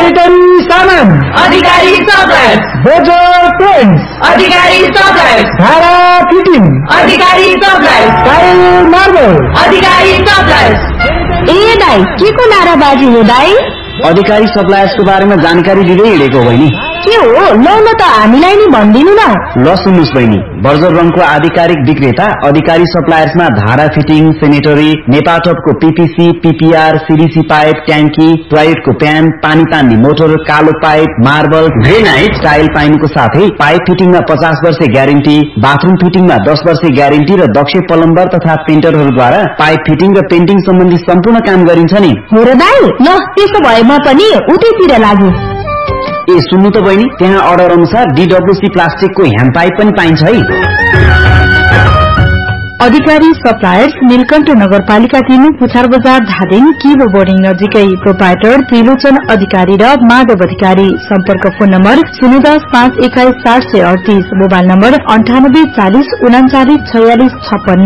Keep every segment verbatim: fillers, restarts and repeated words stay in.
Sanitary सामान अधिकारी suppliers, बोजर paints अधिकारी suppliers, धारा fitting अधिकारी suppliers, tile marble अधिकारी suppliers. ए दाइ के को नाराबाजी हो दाइ? अधिकारी सप्लायर्सको बारेमा जानकारी दिँदै हिँडेको बहिनी। के हो ल ल त हामीलाई नि भनिदिनु न। ल सुन्नुस् बहिनी, बर्जर रङको आधिकारिक विक्रेता अधिकारी सप्लायर्समा धारा fitting, sanitary, नेपाटपको PPC, PPR, CDC pipe, ट्याङ्की, टोयलेटको प्यान, पानी तान्ने मोटर, कालो पाइप, मार्बल, ग्रेनाइट, टाइल पाइनुको साथै पाइप फिटिङमा पचास वर्ष ग्यारेन्टी, बाथरूम फिटिङमा दस वर्ष ग्यारेन्टी र दक्ष प्लम्बर तथा पेन्टरहरूद्वारा पाइप फिटिङ र पेन्टिङ सम्बन्धी सम्पूर्ण काम गरिन्छ नि। हो र दाइ, ल त्यसो भए म पनि उतैतिर लागु। ए सुन्नु त बहिनी, त्यहाँ अर्डर अनुसार डीडब्ल्यूसी प्लास्टिकको ह्यान्ड पाइप पनि पाइन्छ है। अधिकारी सप्लायर्स नीलकण्ठ नगरपालिका तीन पुछार बजार धादिङ किबो बोर्डिङ नजिकै। प्रोपाइटर त्रिलोचन अधिकारी र माधव अधिकारी। सम्पर्क फोन नम्बर शून्य दस पाँच एक्काइस सात सय अडतीस, मोबाइल नम्बर अन्ठानब्बे चालिस उनाचालिस छयालिस छप्पन्न।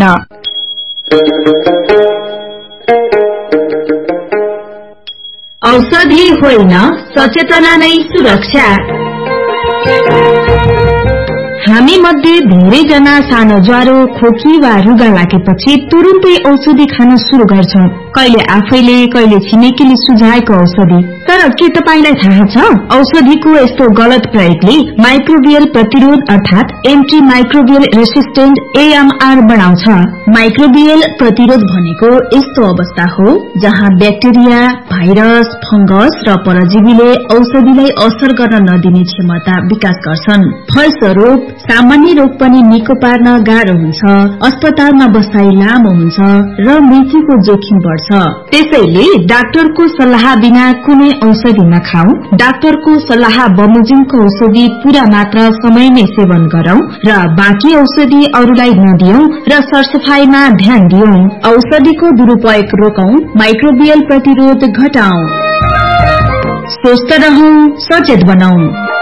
औषधि होइन, सचेतना नै सुरक्षा। हामी मध्ये धेरैजना सानो ज्वरो, खोकी वा रुगा लागेपछि तुरुन्तै औषधि खान शुरू गर्छौं। कहिले आफैले, कहिले छिमेकीले सुझाएको औषधि। तर के तपाईलाई थाहा छ, औषधिको यस्तो गलत प्रयोगले माइक्रोबियल प्रतिरोध अर्थात एन्टी माइक्रोबियल रेसिस्टेन्ट एएमआर बनाउँछ। माइक्रोबियल प्रतिरोध भनेको यस्तो अवस्था हो जहाँ ब्याक्टेरिया, भाइरस, फंगस र परजीवीले औषधिलाई असर गर्न नदिने क्षमता विकास गर्छन्। फलस्वरूप सामान्य रोग पनि निको पार्न गाह्रो हुन्छ, अस्पतालमा बसाई लामो हुन्छ र मृत्युको जोखिम बढ्छ। त्यसैले डाक्टरको सल्लाह बिना कुनै औषधि नखाऊ। डाक्टरको सल्लाह बमोजिमको औषधि पूरा मात्रा समयमै सेवन गरौं र बाँकी औषधि अरूलाई नदियौं र सरसफाईमा ध्यान दियौं। औषधिको दुरूपयोग रोकौं, माइक्रोबियल प्रतिरोध घटाऊ। स्वस्थ रहौं, सचेत बनाऊ।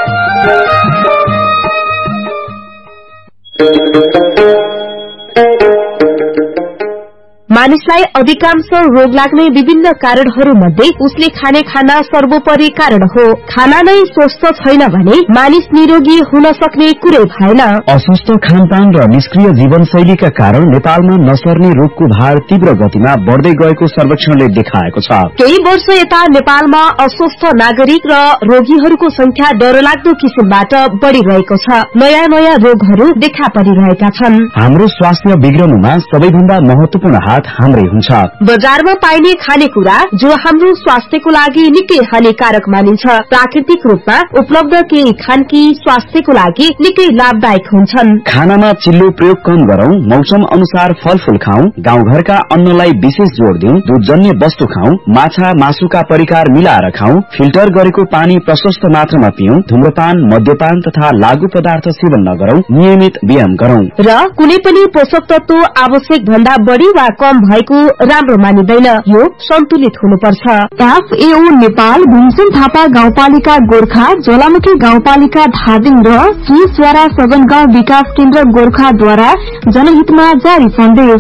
मानिसलाई अधिकांश रोग लाग्ने विभिन्न कारणहरू मध्ये उसले खाने खाना सर्वोपरि कारण हो। खाना नै स्वस्थ छैन भने मानिस निरोगी हुन सक्ने कुरै भएन। अस्वस्थ खानपान र निष्क्रिय जीवनशैलीका कारण नेपालमा नसर्ने रोगको भार तीव्र गतिमा बढ्दै गएको सर्वेक्षणले देखाएको छ। केही वर्ष यता नेपालमा अस्वस्थ नागरिक र रोगीहरूको संख्या डरलाग्दो किसिमबाट बढ़िरहेको छ। नयाँ नयाँ रोगहरू देखा परिरहेका छन्। हाम्रो स्वास्थ्य बिग्रनुमा सबैभन्दा महत्वपूर्ण हात हाम्रै हुन्छ। बजारमा पाइने खानेकुरा जो हाम्रो स्वास्थ्यको लागि निकै हानिकारक मानिन्छ। प्राकृतिक रूपमा उपलब्ध केही खानकी स्वास्थ्यको लागि निकै लाभदायक हुन्छन्। खानामा चिल्लो प्रयोग कम गरौं, मौसम अनुसार फलफूल खाऊ, गाउँघरका अन्नलाई विशेष जोड़ दिउँ, दूधजन्य वस्तु खाऊ, माछा मासुका परिकार मिलाएर खाऊ, फिल्टर गरेको पानी प्रशस्त मात्रामा पिउँ, धूम्रपान, मद्यपान तथा लागू पदार्थ सेवन नगरौं, नियमित व्यायाम गरौं र कुनै पनि पोषक तत्व आवश्यक भन्दा बढ़ी वा कम भएको राम्रो मानिदैन। यो सन्तुलित हुनुपर्छ। एफएओ नेपाल, भीमसेन थापा गाउँपालिका गोर्खा, ज्वालामुखी गाउँपालिका धादिङ र केशद्वारा सगन गाउँ विकास केन्द्र गोर्खाद्वारा जनहितमा जारी सन्देश।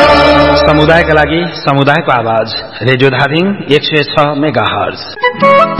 समुदायका लागि समुदायको आवाज, रेडियो धादिङ एक सय छ मेगा हर्ज।